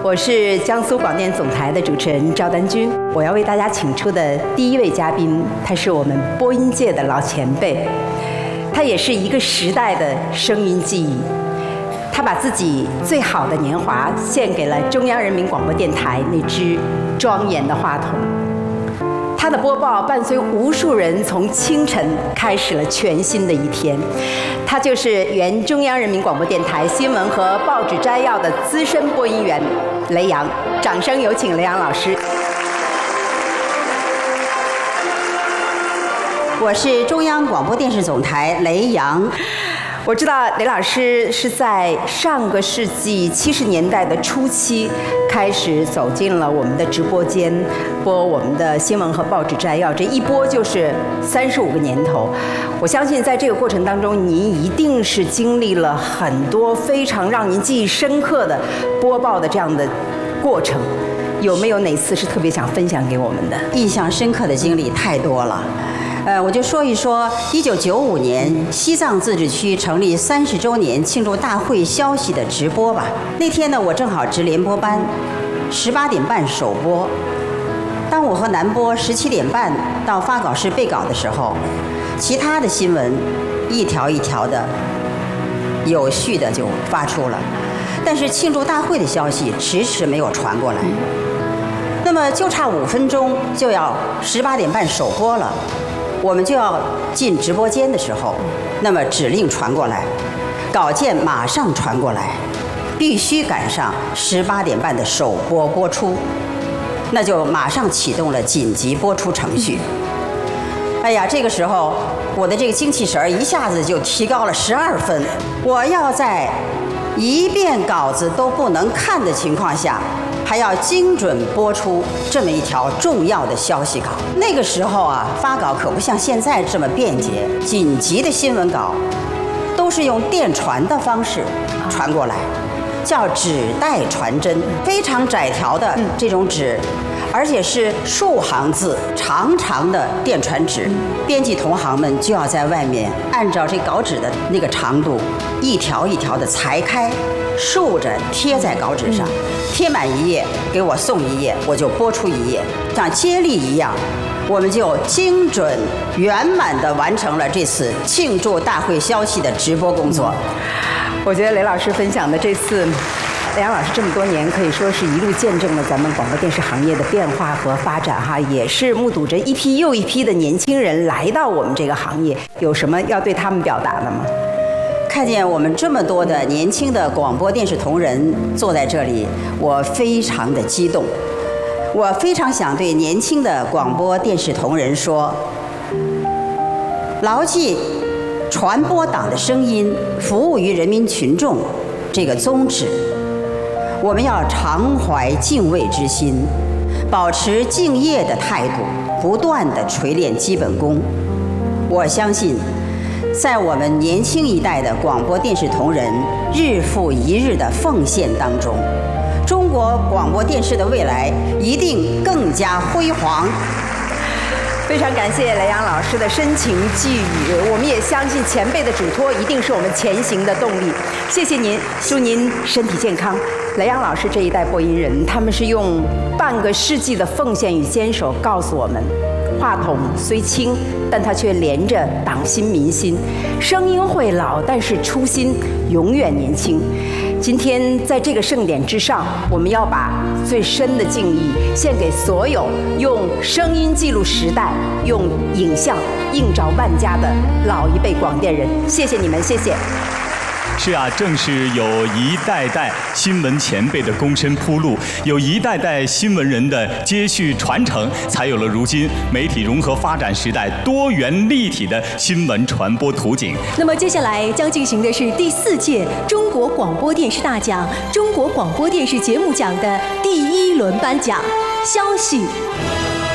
我是江苏广电总台的主持人赵丹君。我要为大家请出的第一位嘉宾，他是我们播音界的老前辈，他也是一个时代的声音记忆。他把自己最好的年华献给了中央人民广播电台那只庄严的话筒。他的播报伴随无数人从清晨开始了全新的一天。他就是原中央人民广播电台新闻和报纸摘要的资深播音员雷洋。掌声有请雷洋老师。 我是中央广播电视总台雷洋。 我知道雷老师是在上个世纪70年代的初期开始走进了我们的直播间，播我们的新闻和报纸摘要，这一播就是35个年头。我相信在这个过程当中，您一定是经历了很多非常让您记忆深刻的播报的这样的过程。有没有哪次是特别想分享给我们的？ 印象深刻的经历太多了。我就说一说1995年西藏自治区成立30周年庆祝大会消息的直播吧。那天呢，我正好值联播班，18点半首播。当我和南播17点半到发稿室备稿的时候，其他的新闻一条一条的有序的就发出了，但是庆祝大会的消息迟迟没有传过来。那么就差5分钟就要18点半首播了。我们就要进直播间的时候，那么指令传过来，稿件马上传过来，必须赶上18点半的首播播出，那就马上启动了紧急播出程序。哎呀，这个时候我的这个精气神儿一下子就提高了12分。我要在一遍稿子都不能看的情况下，还要精准播出这么一条重要的消息稿。那个时候啊，发稿可不像现在这么便捷，紧急的新闻稿都是用电传的方式传过来，叫纸带传真，非常窄条的这种纸，而且是数行字长长的电传纸。编辑同行们就要在外面按照这稿纸的那个长度，一条一条的裁开，竖着贴在稿纸上，贴满1页给我送1页，我就播出1页，像接力一样，我们就精准圆满地完成了这次庆祝大会消息的直播工作。 我觉得雷老师分享的这次，雷洋老师这么多年可以说是一路见证了咱们广播电视行业的变化和发展哈，也是目睹着一批又一批的年轻人来到我们这个行业。有什么要对他们表达的吗？ 看见我们这么多的年轻的广播电视同仁坐在这里，我非常的激动。我非常想对年轻的广播电视同仁说，牢记传播党的声音，服务于人民群众这个宗旨，我们要常怀敬畏之心，保持敬业的态度，不断地锤炼基本功。我相信在我们年轻一代的广播电视同仁日复一日的奉献当中，中国广播电视的未来一定更加辉煌。 非常感谢雷洋老师的深情寄语，我们也相信前辈的嘱托一定是我们前行的动力。谢谢您，祝您身体健康。雷洋老师这一代播音人，他们是用半个世纪的奉献与坚守告诉我们，话筒虽轻，但它却连着党心民心。声音会老，但是初心永远年轻。今天在这个盛典之上，我们要把最深的敬意献给所有用声音记录时代、用影像映照万家的老一辈广电人。谢谢你们，谢谢。 是啊，正是有一代代新闻前辈的躬身铺路，有一代代新闻人的接续传承，才有了如今媒体融合发展时代多元立体的新闻传播图景。 那么接下来将进行的是第4届中国广播电视大奖、中国广播电视节目奖的第1轮颁奖。消息。